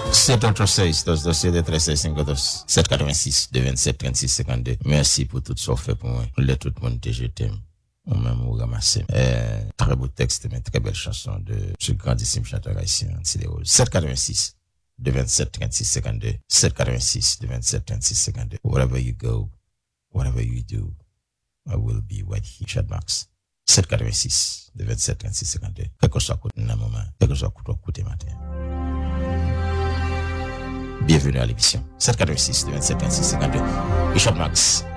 786, 236, 786, 27, 36, 52. Merci pour tout ça fait pour moi. Tout le monde je t'aime. On même vous ramasser. Très beau texte, mais très belle chanson de ce grandissime chanteur haïtien, c'est 786, 27, 36, 52. 786, 27, 36, 52. Wherever you go, whatever you do, I will be right here. Shadmax. 786, 27, 36, 52. Quel que soit le côté d'un moment, quel que soit le côté matin. Bienvenue à l'émission 786 27 26 52. Richard Max